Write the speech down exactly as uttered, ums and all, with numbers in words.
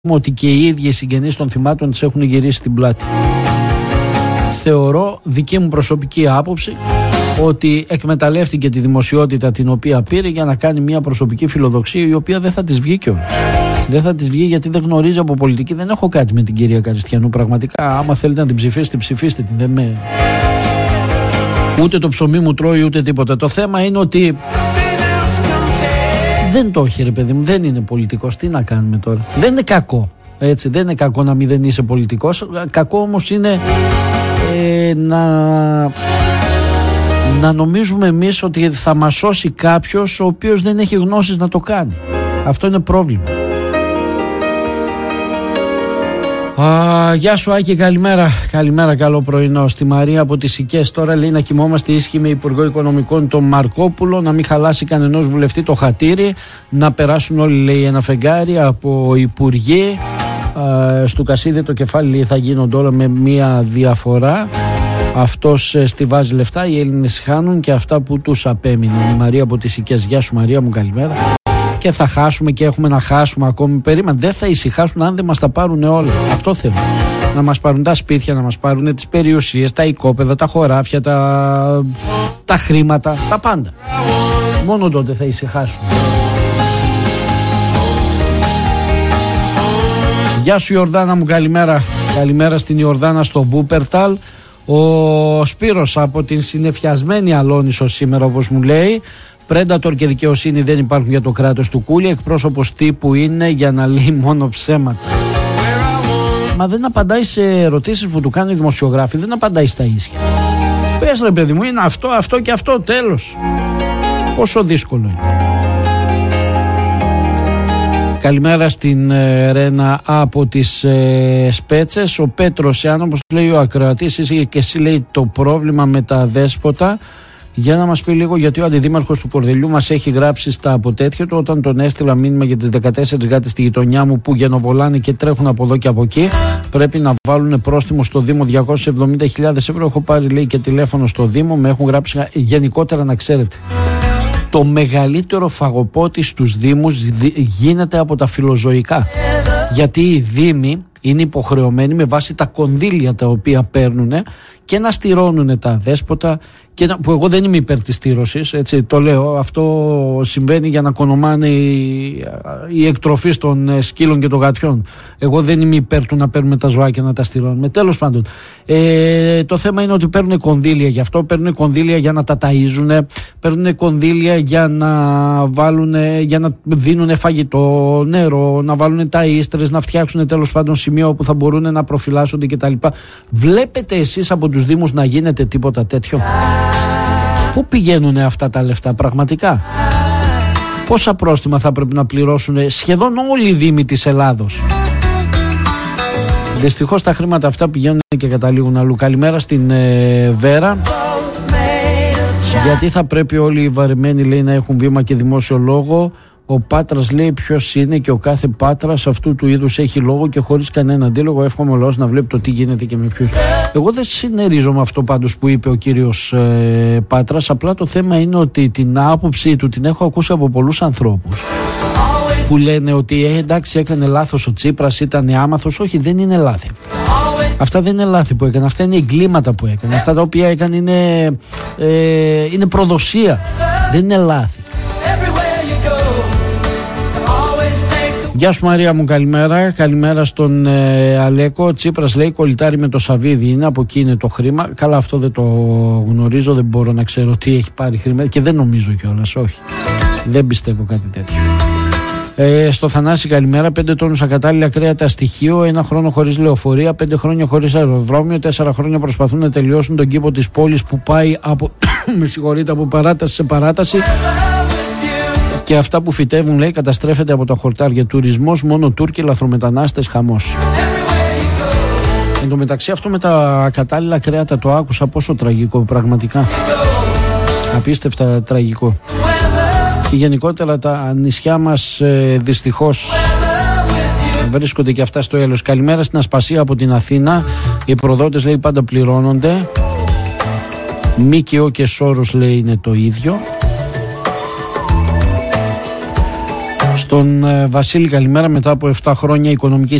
ότι και οι ίδιοι οι συγγενείς των θυμάτων τις έχουν γυρίσει την πλάτη. Θεωρώ, δική μου προσωπική άποψη, ότι εκμεταλλεύτηκε τη δημοσιότητα την οποία πήρε για να κάνει μια προσωπική φιλοδοξία η οποία δεν θα της βγει κιόλας. Δεν θα της βγει γιατί δεν γνωρίζει από πολιτική. Δεν έχω κάτι με την κυρία Καριστιανού πραγματικά. Άμα θέλετε να την ψηφίσετε, ψηφίστε την. Δεν με... Ούτε το ψωμί μου τρώει ούτε τίποτα. Το θέμα είναι ότι δεν το έχει, ρε παιδί μου, δεν είναι πολιτικός. Τι να κάνουμε τώρα. Δεν είναι κακό. Έτσι, δεν είναι κακό να μην δεν είσαι πολιτικός. Κακό όμως είναι ε, να, να νομίζουμε εμείς ότι θα μας σώσει κάποιος ο οποίος δεν έχει γνώσεις να το κάνει. Αυτό είναι πρόβλημα. Α, γεια σου Άκη, καλημέρα. Καλημέρα, καλό πρωινό. Στη Μαρία από τις Σικές τώρα λέει να κοιμόμαστε ήσυχοι με Υπουργό Οικονομικών τον Μαρκόπουλο, να μην χαλάσει κανενός βουλευτή το χατήρι, να περάσουν όλοι λέει ένα φεγγάρι από υπουργοί. Α, στο Κασίδι το κεφάλι λέει, θα γίνονται όλα με μία διαφορά. Αυτός ε, στιβάζει λεφτά, οι Έλληνες χάνουν και αυτά που τους απέμειναν. Η Μαρία από τις Σικές, γεια σου Μαρία μου, καλημέρα. Και θα χάσουμε και έχουμε να χάσουμε ακόμη. Περίμενε, δεν θα ησυχάσουν αν δεν μας τα πάρουν όλα. Αυτό θέλω. Να μας πάρουν τα σπίτια, να μας πάρουν τις περιουσίες, τα οικόπεδα, τα χωράφια, τα, τα χρήματα, τα πάντα. Μόνο τότε θα ησυχάσουν. Γεια σου Ιορδάνα μου, καλημέρα. Καλημέρα στην Ιορδάνα στο Βούπερταλ. Ο Σπύρος από την συνεφιασμένη Αλόνισο σήμερα, όπως μου λέει. Πρέντατορ και δικαιοσύνη δεν υπάρχουν για το κράτος του Κούλη. Εκπρόσωπος τύπου είναι για να λέει μόνο ψέματα. Μα δεν απαντάει σε ερωτήσεις που του κάνει οι δημοσιογράφοι. Δεν απαντάει στα ίσια. Πες ρε παιδί μου, είναι αυτό, αυτό και αυτό, τέλος. Πόσο δύσκολο είναι. Καλημέρα στην ε, Ρένα από τις ε, Σπέτσες. Ο Πέτρος, εάν όπως λέει ο ακροατής, είσαι και εσύ λέει το πρόβλημα με τα δέσποτα. Για να μας πει λίγο, γιατί ο αντιδήμαρχος του Κορδελιού μας έχει γράψει στα αποτέτια του όταν τον έστειλα μήνυμα για τις δεκατέσσερις γάτες στη γειτονιά μου που γενοβολάνε και τρέχουν από εδώ και από εκεί. Πρέπει να βάλουν πρόστιμο στο Δήμο διακόσιες εβδομήντα χιλιάδες ευρώ. Έχω πάρει λέει και τηλέφωνο στο Δήμο, με έχουν γράψει. Γενικότερα να ξέρετε, το μεγαλύτερο φαγοπότη στους Δήμους γίνεται από τα φιλοζωικά. Γιατί οι Δήμοι είναι υποχρεωμένοι με βάση τα κονδύλια τα οποία παίρνουν και να στηρώνουν τα δέσποτα, και να, που εγώ δεν είμαι υπέρ της στήρωσης, έτσι το λέω, αυτό συμβαίνει για να κονομάνε η, η εκτροφή των σκύλων και των γατιών. Εγώ δεν είμαι υπέρ του να παίρνουμε τα ζωάκια να τα στηρώνουμε. Τέλος πάντων, ε, το θέμα είναι ότι παίρνουν κονδύλια γι' αυτό, παίρνουν κονδύλια για να τα ταΐζουν, παίρνουν κονδύλια για να βάλουν, για να δίνουν φαγητό, νερό, να βάλουν ταΐστρες, να φτιάξουν τέλος πάντων σημεία όπου θα μπορούν να προφυλάσσονται κτλ. Βλέπετε εσείς από τους Δήμους να γίνεται τίποτα τέτοιο? Πού πηγαίνουν αυτά τα λεφτά πραγματικά? Πόσα πρόστιμα θα πρέπει να πληρώσουν σχεδόν όλοι οι Δήμοι της Ελλάδος? Δυστυχώς τα χρήματα αυτά πηγαίνουν και καταλήγουν αλλού. Καλημέρα στην ε, Βέρα. Γιατί θα πρέπει όλοι οι βαρεμένοι λέει να έχουν βήμα και δημόσιο λόγο? Ο Πάτρας λέει ποιος είναι και ο κάθε Πάτρας αυτού του είδους έχει λόγο και χωρίς κανένα αντίλογο. Εύχομαι ο λαός να βλέπει το τι γίνεται και με ποιους. Εγώ δεν συνερίζομαι αυτό πάντως που είπε ο κύριος ε, Πάτρας. Απλά το θέμα είναι ότι την άποψή του την έχω ακούσει από πολλούς ανθρώπους που λένε ότι ε, εντάξει έκανε λάθος ο Τσίπρας, ήταν άμαθος. Όχι, δεν είναι λάθη. Αυτά δεν είναι λάθη που έκανε, αυτά είναι εγκλήματα που έκανε. Αυτά τα οποία έκανε είναι, ε, είναι προδοσία. Δεν είναι λάθη. Γεια σου Μαρία μου, καλημέρα. Καλημέρα στον ε, Αλέκο. Ο Τσίπρας λέει κολλητάρι με το Σαββίδι είναι, από εκεί είναι το χρήμα. Καλά, αυτό δεν το γνωρίζω, δεν μπορώ να ξέρω τι έχει πάρει χρήμα και δεν νομίζω κιόλας, όχι. Δεν πιστεύω κάτι τέτοιο. Ε, στο Θανάση καλημέρα. Πέντε τόνους ακατάλληλα κρέατα στοιχείο, ένα χρόνο χωρίς λεωφορεία, πέντε χρόνια χωρίς αεροδρόμιο, τέσσερα χρόνια προσπαθούν να τελειώσουν τον κήπο της πόλης που πάει από, με συγχωρείτε, από παράταση σε παράταση. Και αυτά που φυτεύουν λέει καταστρέφεται από τα χορτάρια. Τουρισμός, μόνο Τούρκοι, λαθρομετανάστες, χαμός. Εν τω μεταξύ αυτό με τα κατάλληλα κρέατα το άκουσα, πόσο τραγικό πραγματικά. Απίστευτα τραγικό. Και γενικότερα τα νησιά μας ε, δυστυχώς βρίσκονται και αυτά στο έλεος. Καλημέρα στην Ασπασία από την Αθήνα. Οι προδότες λέει πάντα πληρώνονται. ΜΚΟ και Σόρος λέει είναι το ίδιο. Στον ε, Βασίλη καλημέρα, μετά από επτά χρόνια οικονομική